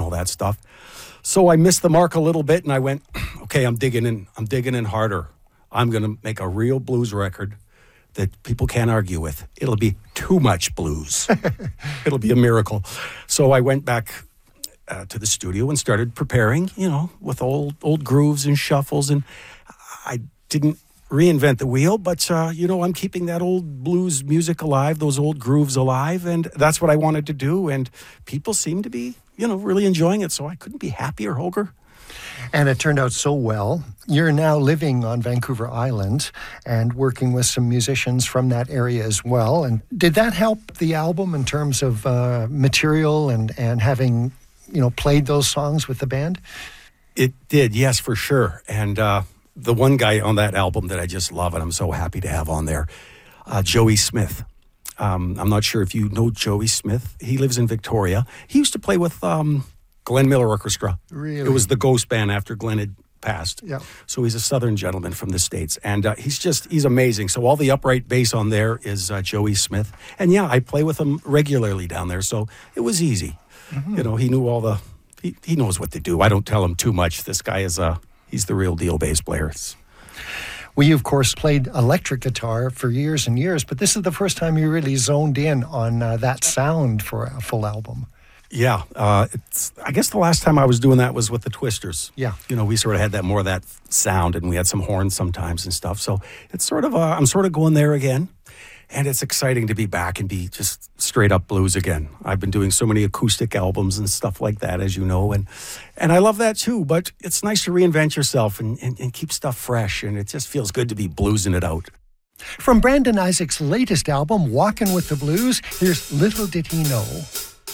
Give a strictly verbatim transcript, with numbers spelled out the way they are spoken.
all that stuff. So I missed the mark a little bit, and I went, okay, I'm digging in. I'm digging in harder. I'm going to make a real blues record that people can't argue with. It'll be too much blues. It'll be a miracle. So I went back uh, to the studio and started preparing, you know, with old old grooves and shuffles. And I didn't reinvent the wheel, but, uh, you know, I'm keeping that old blues music alive, those old grooves alive. And that's what I wanted to do. And people seem to be, you know, really enjoying it. So I couldn't be happier, Holger. And it turned out so well. You're now living on Vancouver Island and working with some musicians from that area as well. And did that help the album in terms of uh, material and, and having, you know, played those songs with the band? It did, yes, for sure. And uh, the one guy on that album that I just love and I'm so happy to have on there, uh, Joey Smith. Um, I'm not sure if you know Joey Smith. He lives in Victoria. He used to play with um, Glenn Miller Orchestra. Really? It was the ghost band after Glenn had passed. Yeah. So he's a Southern gentleman from the States. And uh, he's just, he's amazing. So all the upright bass on there is uh, Joey Smith. And yeah, I play with him regularly down there. So it was easy. Mm-hmm. You know, he knew all the, he, he knows what to do. I don't tell him too much. This guy is, uh, he's the real deal bass player. It's, Well, you, of course, played electric guitar for years and years, but this is the first time you really zoned in on uh, that sound for a full album. Yeah. Uh, it's, I guess the last time I was doing that was with the Twisters. Yeah. You know, we sort of had that more of that sound, and we had some horns sometimes and stuff. So it's sort of, uh, I'm sort of going there again. And it's exciting to be back and be just straight up blues again. I've been doing so many acoustic albums and stuff like that, as you know, and and I love that too. But it's nice to reinvent yourself and, and, and keep stuff fresh, and it just feels good to be bluesing it out. From Brandon Isaac's latest album, Walkin' with the Blues, here's Little Did He Know.